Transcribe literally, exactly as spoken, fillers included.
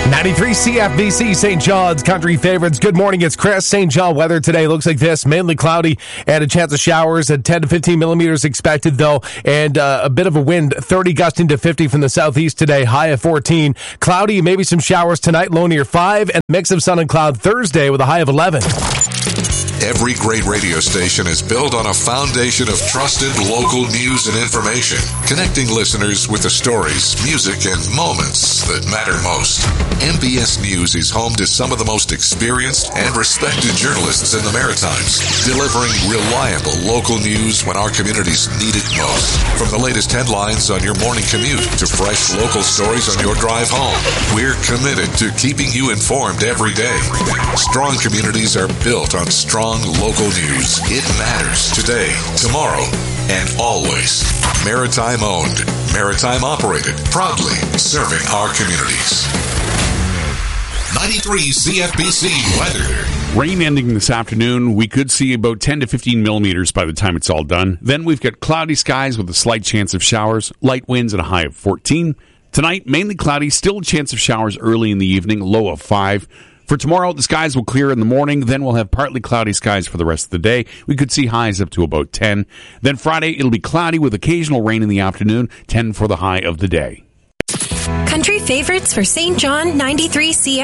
ninety-three C F B C, Saint John's Country Favorites. Good morning, it's Chris. Saint John weather today looks like this. Mainly cloudy and a chance of showers at ten to fifteen millimeters expected, though. And uh, a bit of a wind, thirty gusting to fifty from the southeast today, high of fourteen. Cloudy, maybe some showers tonight, low near five. And mix of sun and cloud Thursday with a high of eleven. Every great radio station is built on a foundation of trusted local news and information, connecting listeners with the stories, music, and moments that matter most. M B S News is home to some of the most experienced and respected journalists in the Maritimes, delivering reliable local news when our communities need it most. From the latest headlines on your morning commute to fresh local stories on your drive home, we're committed to keeping you informed every day. Strong communities are built on strong local news. It matters today, tomorrow, and always. Maritime owned, maritime operated, proudly serving our communities. ninety-three C F B C weather. Rain ending this afternoon. We could see about ten to fifteen millimeters by the time it's all done. Then we've got cloudy skies with a slight chance of showers, light winds and a high of fourteen. Tonight, mainly cloudy, still a chance of showers early in the evening, low of five. For tomorrow, the skies will clear in the morning. Then we'll have partly cloudy skies for the rest of the day. We could see highs up to about ten. Then Friday, it'll be cloudy with occasional rain in the afternoon, ten for the high of the day. Country Favorites for Saint John, ninety-three C F.